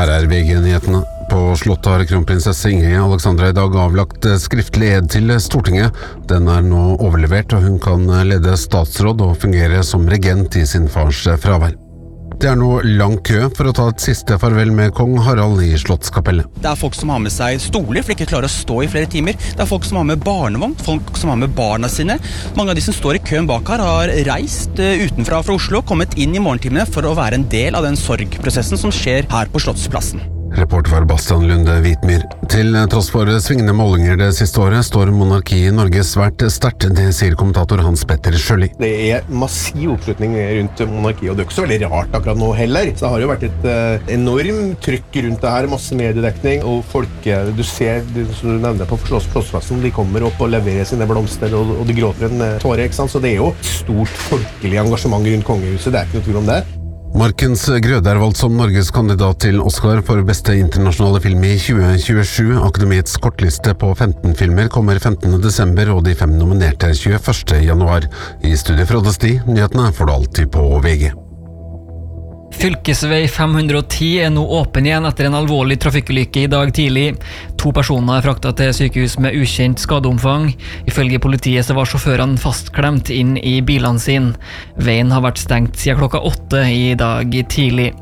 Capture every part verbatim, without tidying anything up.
Her er V G-nyhetene. På Slottet har kronprinsesse Ingrid Alexandra i dag avlagt skriftlig ed til Stortinget. Den er nå overlevert, og hun kan lede statsråd og fungere som regent i sin fars fravær. Det er nå lang kø for å ta et siste farvel med kong Harald i Slottskapellet. Det er folk som har med seg stoler, for de ikke klarer å stå i flere timer. Det er folk som har med barnevogn, folk som har med barna sine. Mange av de som står i køen bak her har reist utenfra fra Oslo, kommet inn i morgentimene for å være en del av den sorgprosessen som skjer her på Slottsplassen. Reporter var Bastian Lunde Hvitmyr. Til tross for svingende målinger det siste året, står monarkiet i Norge svært sterkt, det sier kommentator Hans Petter Sjøli. Det er massiv oppslutning rundt monarkiet, og det er ikke så veldig rart akkurat nå heller. Så det har jo vært et uh, enormt trykk rundt det her, masse mediedekning, og folk, du ser, som du nevner på Slottsplassen, de kommer opp og leverer sine blomster, og, og de gråter en tåre, ikke sant? Så det er jo stort folkelig engasjement rundt kongehuset, det er ikke noe tvil om det. Markens Grøde er valgt som Norges kandidat til Oscar for beste internasjonale film i tjue tjuesju. Akademiets kortliste på femten filmer kommer femtende desember, og de fem nominerte tjueførste januar. I studiet fra Desti, nyhetene får du alltid på V G. Fylkesvei fem hundre og ti er nå åpen igjen etter en alvorlig trafikkulykke i dag tidlig. To personer er fraktet til sykehus med ukjent skadeomfang. Ifølge politiet så var sjåførene fastklemt inn i bilene sine. Veien har vært stengt siden klokka åtte i dag tidlig.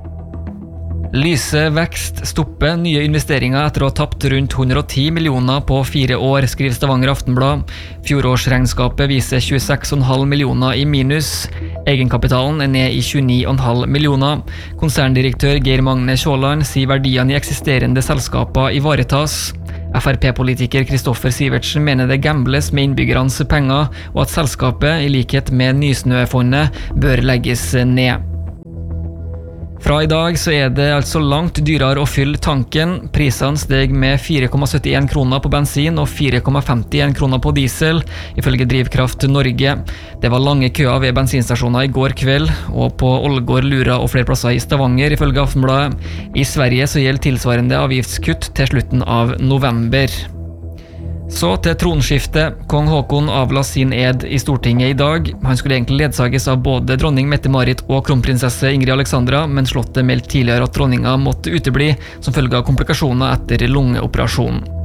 Lyse vekst stopper nye investeringer etter å ha tapt rundt hundre og ti millioner på fire år, skriver Stavanger Aftenblad. Fjorårsregnskapet viser tjueseks komma fem millioner i minus. Egenkapitalen er ned i tjueni komma fem millioner. Konserndirektør Geir Magne Sjåland sier verdiene i eksisterende selskaper ivaretas. F R P-politiker Kristoffer Sivertsen mener det gambles med innbyggernes penger, og at selskapet, i likhet med Nysnø-fondet, bør legges ned. Fra i dag så er det altså langt dyrere å fylle tanken. Prisene steg med fire komma syttien kroner på bensin og fire komma femtien kroner på diesel, ifølge Drivkraft Norge. Det var lange køer ved bensinstasjoner i går kveld, og på Ålgård, Lura og flere plasser i Stavanger, ifølge Aftenbladet. I Sverige så gjelder tilsvarende avgiftskutt til slutten av november. Så til tronskiftet. Kong Haakon avla sin ed i Stortinget i dag. Han skulle egentlig ledsages av både dronning Mette-Marit og kronprinsesse Ingrid Alexandra, men slottet meldte tidligere at dronninga måtte utebli som følge av komplikasjoner etter lungeoperasjonen.